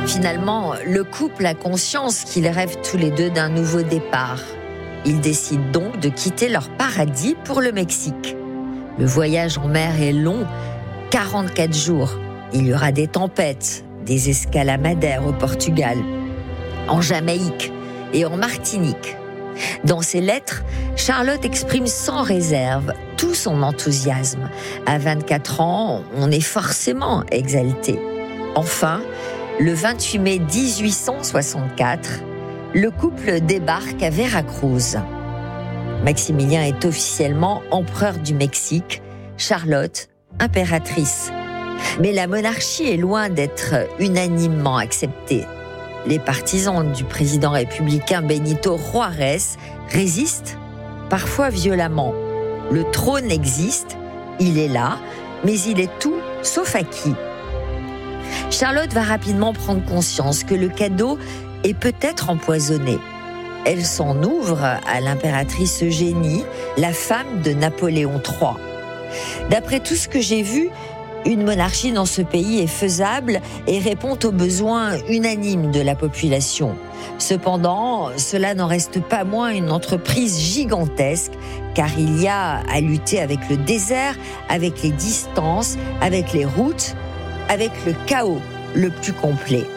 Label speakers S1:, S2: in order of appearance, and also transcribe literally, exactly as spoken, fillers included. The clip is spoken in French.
S1: Finalement, le couple a conscience qu'ils rêvent tous les deux d'un nouveau départ. Ils décident donc de quitter leur paradis pour le Mexique. Le voyage en mer est long, quarante-quatre jours. Il y aura des tempêtes, des escales à Madère au Portugal, en Jamaïque et en Martinique. Dans ses lettres, Charlotte exprime sans réserve tout son enthousiasme. À vingt-quatre ans, on est forcément exalté. Enfin, le vingt-huit mai dix-huit cent soixante-quatre, le couple débarque à Veracruz. Maximilien est officiellement empereur du Mexique, Charlotte, impératrice. Mais la monarchie est loin d'être unanimement acceptée. Les partisans du président républicain Benito Juárez résistent, parfois violemment. Le trône existe, il est là, mais il est tout sauf acquis. Charlotte va rapidement prendre conscience que le cadeau est peut-être empoisonné. Elle s'en ouvre à l'impératrice Eugénie, la femme de Napoléon trois. D'après tout ce que j'ai vu, une monarchie dans ce pays est faisable et répond aux besoins unanimes de la population. Cependant, cela n'en reste pas moins une entreprise gigantesque, car il y a à lutter avec le désert, avec les distances, avec les routes, avec le chaos le plus complet.